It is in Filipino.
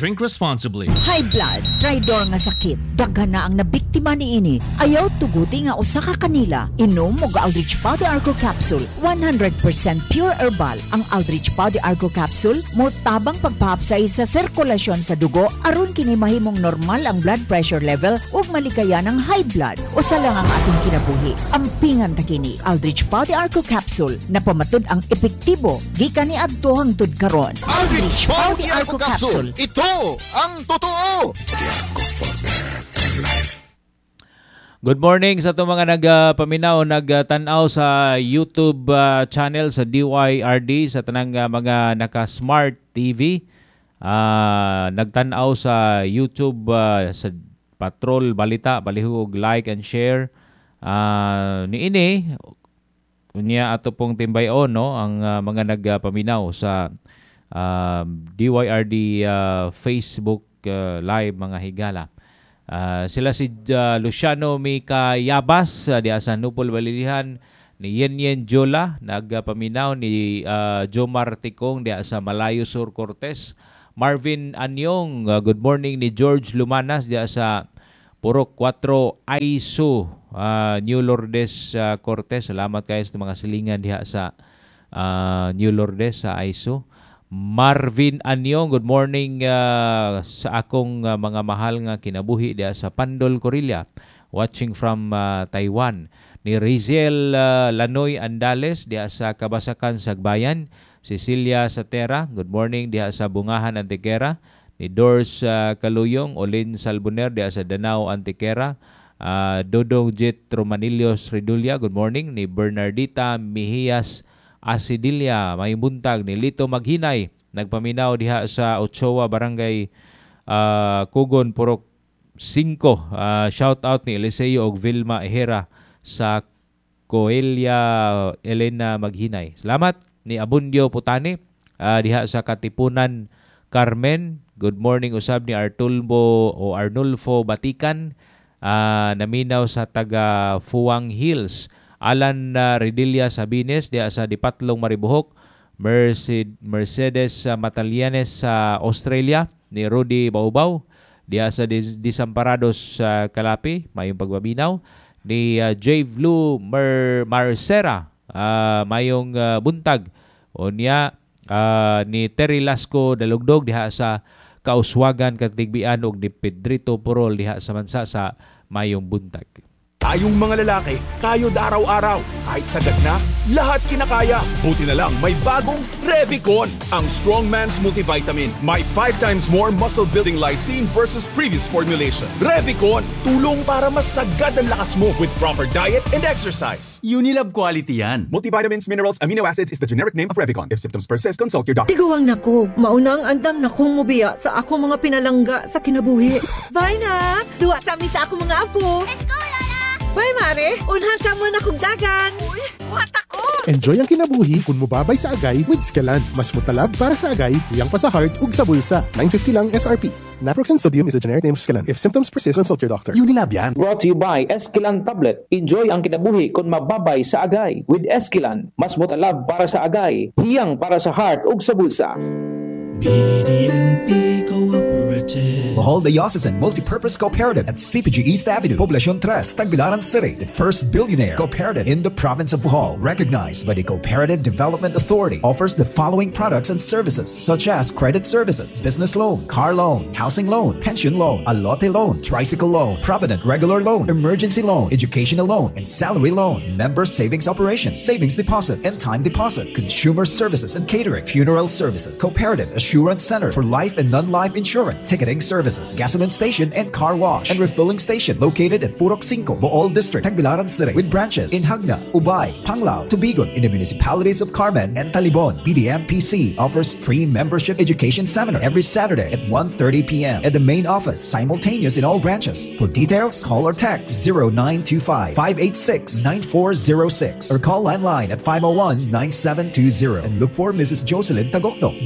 Drink responsibly. High blood, traidor nga sakit. Daghan na ang nabiktima niini. Ayaw tuguti nga usa ka kanila. Inom og Aldrich Body Arco Capsule. 100% pure herbal. Ang Aldrich Body Arco Capsule mo tabang pagpahapsay sa sirkulasyon sa dugo aron kini mahimong normal ang blood pressure level ug malikayan ang high blood. Usa lang ang atong kinabuhi. Ampingan ta kini Aldrich Body Arco Capsule na pamatud ang epektibo gikan ni adto hangtod karon. Aldrich Body Arco Capsule. Ito ang totoo! Good morning sa itong mga nagpaminaw, nagtanaw sa YouTube channel sa DYRD, sa tanang mga naka-smart TV. Nagtanaw sa YouTube sa Patrol Balita, balihug, like and share. Niini, kunya ato pong timbayon, no, ang mga nagpaminaw sa DYRD Facebook live mga higala. Sila si Luciano Mikayabas di sa Nupol Balilihan, ni Yen Jola nagpaminaw, ni Jomar Tikong di sa Malayo Sur Cortes, Marvin Anyong, good morning, ni George Lumanas di sa Purok 4 Aisu, New Lourdes Cortes. Salamat kayo sa mga silingan diha sa New Lourdes sa Aisu. Marvin Anyong, good morning sa akong mga mahal nga kinabuhi diya sa Pandol, Corilla, watching from Taiwan. Ni Rizel Lanoy Andales diya sa Kabasakan, Sagbayan. Cecilia Satera, good morning diya sa Bungahan, Antequera. Ni Dors Kaluyong, Olin Salboner diya sa Danao, Antequera. Dodong Jet Romanillos Redulia, good morning. Ni Bernardita Mihias Asidilia, may buntag. Ni Lito Maghinay, nagpaminaw diha sa Ochoa, Barangay Kugon, Purok 5. Shout out ni Eliseo og Vilma Ehera sa Coelia, Elena Maghinay. Salamat. Ni Abundio Putani diha sa Katipunan, Carmen, good morning usab. Ni Arnulfo Batikan, naminaw sa taga Fuang Hills. Alan Redilla Sabines diya sa Dipatlong, Maribohok. Mercedes Matalianes sa Australia. Ni Rudy Baubaw diya sa Disamparados sa Kalapi, mayong pagbabinaw. Ni J. Blue Marcera, mayong buntag. O niya ni Terry Lasco Dalugdog diha sa Kauswagan, Katigbian, og ni Pedrito Purol diha sa Mansa sa mayong buntag. Tayong mga lalaki, kayod araw-araw. Kahit sagad na, lahat kinakaya. Buti na lang may bagong Revicon, ang strong man's multivitamin. May 5 times more muscle-building lysine versus previous formulation. Revicon, tulong para mas sagad ang lakas mo with proper diet and exercise. Unilab quality yan. Multivitamins, minerals, amino acids is the generic name of Revicon. If symptoms persist, consult your doctor. Tiguang nako, maunang andam na kong mubiya sa ako mga pinalangga sa kinabuhi. Bye na! Duwa sa amin sa ako mga apo. Let's go, Lola! Bye, Mare! Unhan sa mo na kong dagan! Uy, buhat ako! Enjoy ang kinabuhi kung mubabay sa agay with Skelan. Mas mutalab para sa agay, tuyang pa sa heart ug sa bulsa. $9.50 lang SRP. Naproxen sodium is a generic name of Skelan. If symptoms persist, consult your doctor. Unilab yan. Brought to you by Esquilan Tablet. Enjoy ang kinabuhi kung mababay sa agay. With Esquilan, mas mutalab para sa agay, hiyang para sa heart ug sa bulsa. BDNP Cooperative. Bohol Diocesan Multipurpose Cooperative at CPG East Avenue, Poblacion 3, Tagbilaran City. The first billionaire cooperative in the province of Bohol, recognized by the Cooperative Development Authority, offers the following products and services such as credit services, business loan, car loan, housing loan, pension loan, alote loan, tricycle loan, provident regular loan, emergency loan, educational loan, and salary loan, member savings operations, savings deposits, and time deposit, consumer services and catering, funeral services, cooperative Assurance Center for life and non-life insurance, ticketing services, gasoline station and car wash, and refilling station located at Purok 5, Bohol District, Tagbilaran City, with branches in Hagna, Ubay, Panglao, Tubigon, in the municipalities of Carmen and Talibon. BDMPC offers pre-membership education seminar every Saturday at 1:30 p.m. at the main office, simultaneous in all branches. For details, call or text 0925-586-9406 or call landline at 501-9720 and look for Mrs. Jocelyn Tagokdo.